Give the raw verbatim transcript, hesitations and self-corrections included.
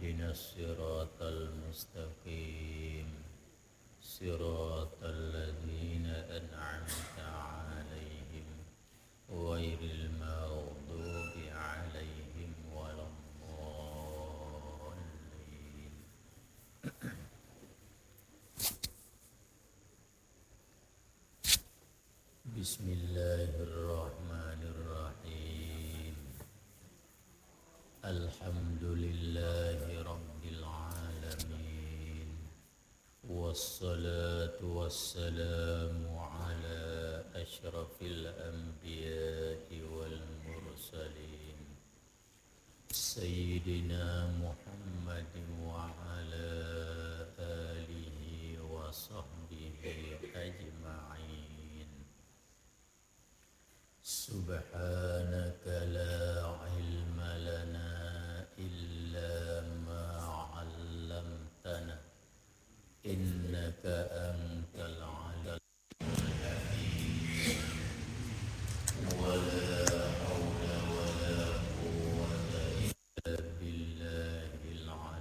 اهدنا الصراط المستقيم صراط الذين أنعمت عليهم غير المغضوب عليهم ولا الضالين. بسم الله الرحمن الرحيم. الحمد لله رب العالمين، والصلاة والسلام على أشرف الأنبياء والمرسلين سيدنا محمد وعلى آله وصحبه أجمعين. سبحانك